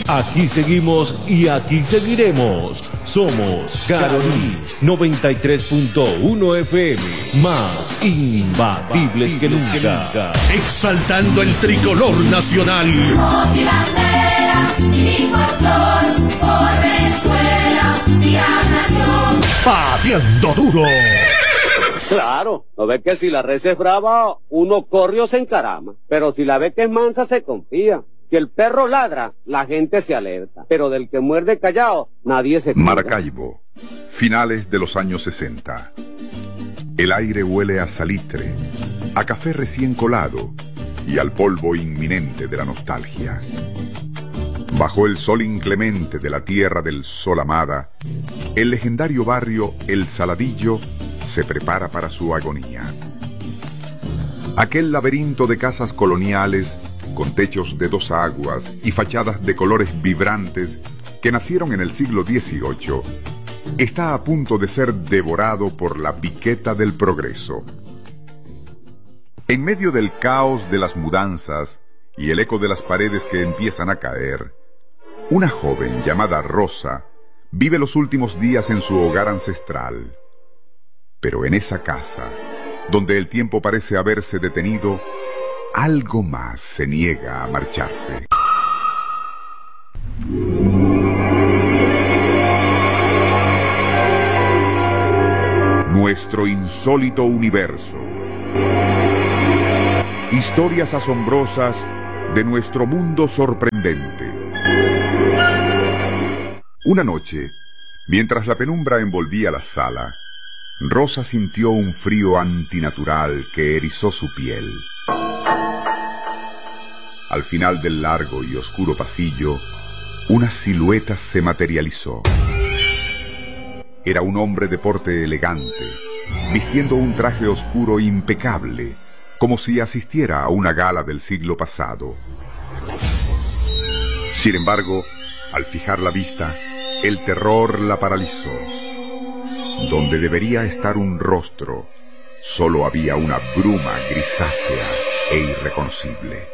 Aquí seguimos y aquí seguiremos. Somos Carolí 93.1 FM, más imbatibles que nunca. Exaltando el tricolor nacional. Con mi bandera y mi folclor, por Venezuela, mi gran nación. Pateando duro. Claro, no ve que si la res es brava, uno corre o se encarama. Pero si la ve que es mansa, se confía. Si el perro ladra, la gente se alerta. Pero del que muerde callado, nadie se cuida. Maracaibo, finales de los años 60. El aire huele a salitre, a café recién colado y al polvo inminente de la nostalgia. Bajo el sol inclemente de la tierra del sol amada, el legendario barrio El Saladillo se prepara para su agonía. Aquel laberinto de casas coloniales con techos de dos aguas y fachadas de colores vibrantes que nacieron en el siglo XVIII, está a punto de ser devorado por la piqueta del progreso. En medio del caos de las mudanzas y el eco de las paredes que empiezan a caer, una joven llamada Rosa vive los últimos días en su hogar ancestral. Pero en esa casa, donde el tiempo parece haberse detenido, algo más se niega a marcharse. Nuestro insólito universo. Historias asombrosas de nuestro mundo sorprendente. Una noche, mientras la penumbra envolvía la sala, Rosa sintió un frío antinatural que erizó su piel. Al final del largo y oscuro pasillo, una silueta se materializó. Era un hombre de porte elegante, vistiendo un traje oscuro impecable, como si asistiera a una gala del siglo pasado. Sin embargo, al fijar la vista, el terror la paralizó. Donde debería estar un rostro, solo había una bruma grisácea e irreconocible.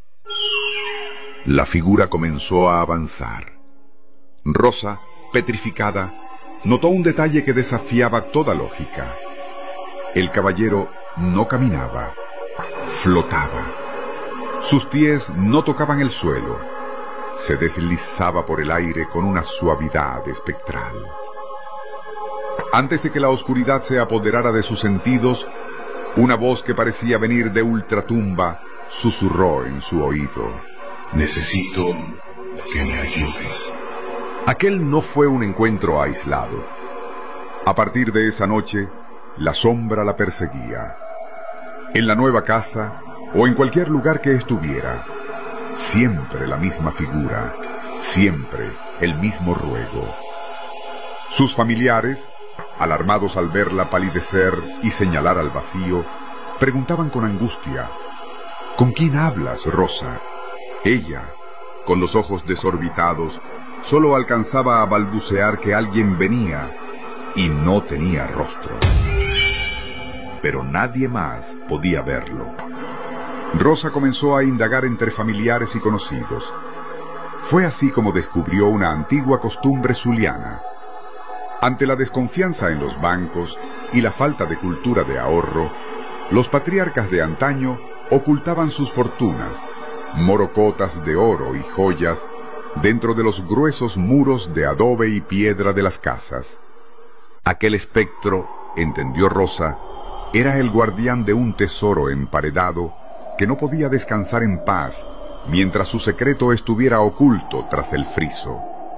La figura comenzó a avanzar. Rosa, petrificada, notó un detalle que desafiaba toda lógica. El caballero no caminaba, flotaba. Sus pies no tocaban el suelo. Se deslizaba por el aire con una suavidad espectral. Antes de que la oscuridad se apoderara de sus sentidos, una voz que parecía venir de ultratumba susurró en su oído: necesito que me ayudes. Aquel no fue un encuentro aislado. A partir de esa noche, la sombra la perseguía. En la nueva casa, o en cualquier lugar que estuviera, siempre la misma figura, siempre el mismo ruego. Sus familiares, alarmados al verla palidecer y señalar al vacío, preguntaban con angustia: ¿con quién hablas, Rosa? Ella, con los ojos desorbitados, solo alcanzaba a balbucear que alguien venía y no tenía rostro. Pero nadie más podía verlo. Rosa comenzó a indagar entre familiares y conocidos. Fue así como descubrió una antigua costumbre zuliana. Ante la desconfianza en los bancos y la falta de cultura de ahorro, los patriarcas de antaño ocultaban sus fortunas, morocotas de oro y joyas, dentro de los gruesos muros de adobe y piedra de las casas. Aquel espectro, entendió Rosa, era el guardián de un tesoro emparedado que no podía descansar en paz mientras su secreto estuviera oculto tras el friso.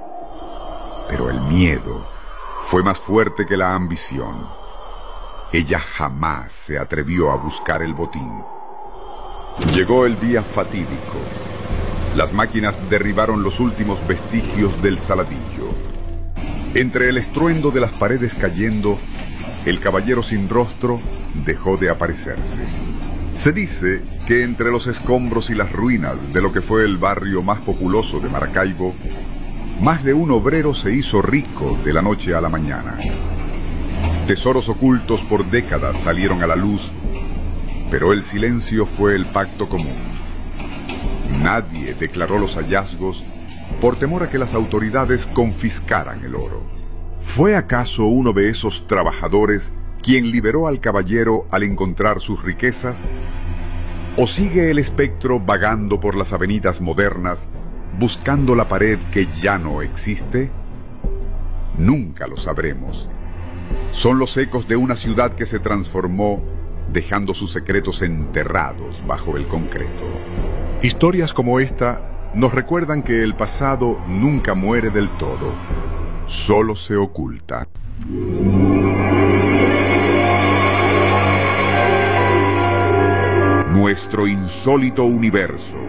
Pero el miedo fue más fuerte que la ambición. Ella jamás se atrevió a buscar el botín. Llegó el día fatídico. Las máquinas derribaron los últimos vestigios del Saladillo. Entre el estruendo de las paredes cayendo, el caballero sin rostro dejó de aparecerse. Se dice que entre los escombros y las ruinas de lo que fue el barrio más populoso de Maracaibo, más de un obrero se hizo rico de la noche a la mañana. Tesoros ocultos por décadas salieron a la luz, pero el silencio fue el pacto común. Nadie declaró los hallazgos por temor a que las autoridades confiscaran el oro. ¿Fue acaso uno de esos trabajadores quien liberó al caballero al encontrar sus riquezas? ¿O sigue el espectro vagando por las avenidas modernas, buscando la pared que ya no existe? Nunca lo sabremos. Son los ecos de una ciudad que se transformó, dejando sus secretos enterrados bajo el concreto. Historias como esta nos recuerdan que el pasado nunca muere del todo, solo se oculta. Nuestro insólito universo.